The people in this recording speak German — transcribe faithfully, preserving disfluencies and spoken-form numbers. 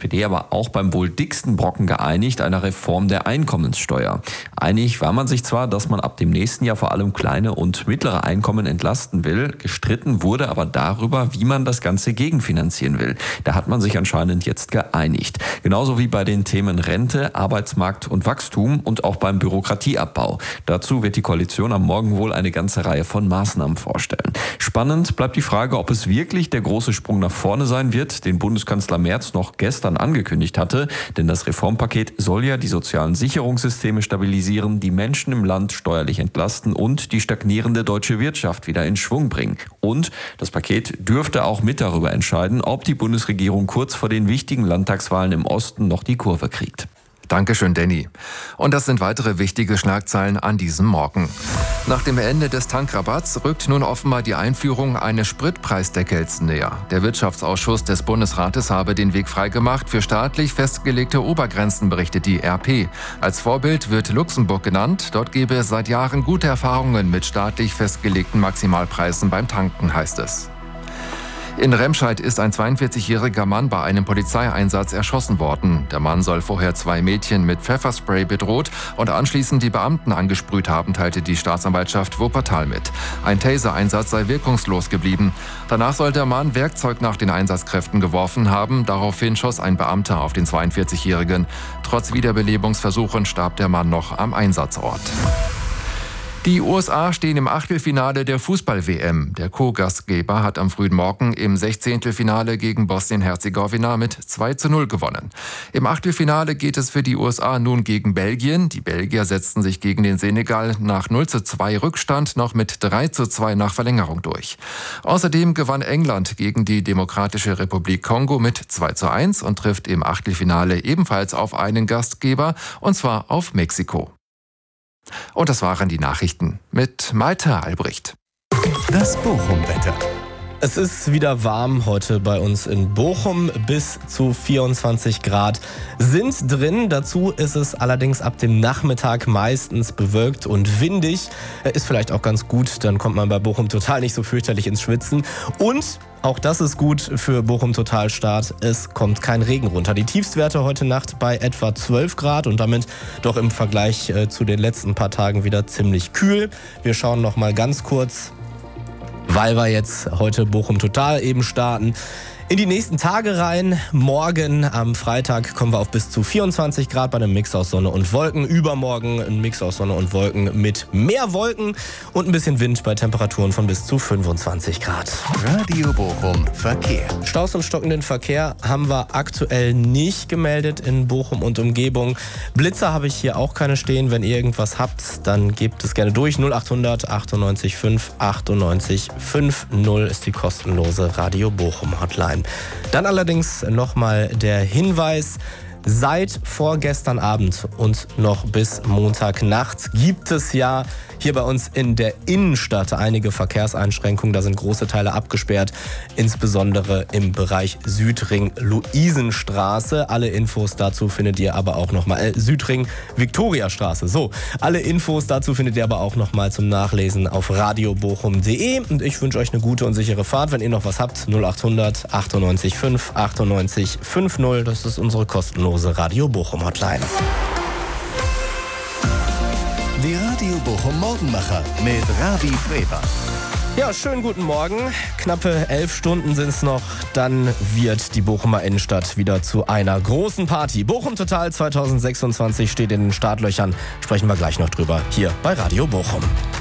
P D aber auch beim wohl dicksten Brocken geeinigt, einer Reform der Einkommenssteuer. Einig war man sich zwar, dass man ab dem nächsten Jahr vor allem kleine und mittlere Einkommen entlasten will, gestritten wurde aber darüber, wie man das Ganze gegenfinanzieren will. Da hat man sich anscheinend jetzt geeinigt. Genauso wie bei den Themen Rente, Arbeitsmarkt und Wachstum und auch beim Bürokratieabbau. Dazu wird die Koalition am Morgen wohl eine ganze Reihe von Maßnahmen vorstellen. Spannend bleibt die Frage, ob es wirklich der große Sprung nach vorne sein wird, den Bundeskanzler Merz noch gestern angekündigt hatte. Denn das Reformpaket soll ja die sozialen Sicherungssysteme stabilisieren, die Menschen im Land steuerlich entlasten und die stagnierende deutsche Wirtschaft wieder in Schwung bringen. Und das Paket dürfte auch mit darüber entscheiden, ob die Bundesregierung kurz vor den wichtigen Landtagswahlen im Osten noch die Kurve kriegt. Dankeschön, Danny. Und das sind weitere wichtige Schlagzeilen an diesem Morgen. Nach dem Ende des Tankrabatts rückt nun offenbar die Einführung eines Spritpreisdeckels näher. Der Wirtschaftsausschuss des Bundesrates habe den Weg freigemacht für staatlich festgelegte Obergrenzen, berichtet die R P. Als Vorbild wird Luxemburg genannt. Dort gebe es seit Jahren gute Erfahrungen mit staatlich festgelegten Maximalpreisen beim Tanken, heißt es. In Remscheid ist ein zweiundvierzigjähriger Mann bei einem Polizeieinsatz erschossen worden. Der Mann soll vorher zwei Mädchen mit Pfefferspray bedroht und anschließend die Beamten angesprüht haben, teilte die Staatsanwaltschaft Wuppertal mit. Ein Taser-Einsatz sei wirkungslos geblieben. Danach soll der Mann Werkzeug nach den Einsatzkräften geworfen haben. Daraufhin schoss ein Beamter auf den zweiundvierzigjährigen. Trotz Wiederbelebungsversuchen starb der Mann noch am Einsatzort. Die U S A stehen im Achtelfinale der Fußball-W M. Der Co-Gastgeber hat am frühen Morgen im Sechzehntelfinale gegen Bosnien-Herzegowina mit zwei zu null gewonnen. Im Achtelfinale geht es für die U S A nun gegen Belgien. Die Belgier setzten sich gegen den Senegal nach null zu zwei Rückstand noch mit drei zu zwei nach Verlängerung durch. Außerdem gewann England gegen die Demokratische Republik Kongo mit zwei zu eins und trifft im Achtelfinale ebenfalls auf einen Gastgeber, und zwar auf Mexiko. Und das waren die Nachrichten mit Malte Albrecht. Das Bochum-Wetter. Es ist wieder warm heute bei uns in Bochum. Bis zu vierundzwanzig Grad sind drin. Dazu ist es allerdings ab dem Nachmittag meistens bewölkt und windig. Ist vielleicht auch ganz gut, dann kommt man bei Bochum Total nicht so fürchterlich ins Schwitzen. Und auch das ist gut für Bochum Total Start. Es kommt kein Regen runter. Die Tiefstwerte heute Nacht bei etwa zwölf Grad und damit doch im Vergleich äh, zu den letzten paar Tagen wieder ziemlich kühl. Wir schauen noch mal ganz kurz, weil wir jetzt heute Bochum Total eben starten, in die nächsten Tage rein. Morgen am Freitag kommen wir auf bis zu vierundzwanzig Grad bei einem Mix aus Sonne und Wolken. Übermorgen ein Mix aus Sonne und Wolken mit mehr Wolken und ein bisschen Wind bei Temperaturen von bis zu fünfundzwanzig Grad. Radio Bochum Verkehr. Staus und stockenden Verkehr haben wir aktuell nicht gemeldet in Bochum und Umgebung. Blitzer habe ich hier auch keine stehen. Wenn ihr irgendwas habt, dann gebt es gerne durch. null achthundert achtundneunzig fünf achtundneunzig fünfzig ist die kostenlose Radio Bochum Hotline. Dann allerdings nochmal der Hinweis: Seit vorgestern Abend und noch bis Montagnacht gibt es ja hier bei uns in der Innenstadt einige Verkehrseinschränkungen. Da sind große Teile abgesperrt, insbesondere im Bereich Südring-Luisenstraße. Alle Infos dazu findet ihr aber auch nochmal, äh, Südring-Viktoriastraße. So, alle Infos dazu findet ihr aber auch nochmal zum Nachlesen auf radio bochum punkt de. Und ich wünsche euch eine gute und sichere Fahrt. Wenn ihr noch was habt, null achthundert achtundneunzig fünf achtundneunzig fünfzig, das ist unsere kostenlose Radio Bochum Hotline. Die Radio Bochum Morgenmacher mit Ravi Freber. Ja, schönen guten Morgen. Knappe elf Stunden sind es noch. Dann wird die Bochumer Innenstadt wieder zu einer großen Party. Bochum Total zwanzig sechsundzwanzig steht in den Startlöchern. Sprechen wir gleich noch drüber hier bei Radio Bochum.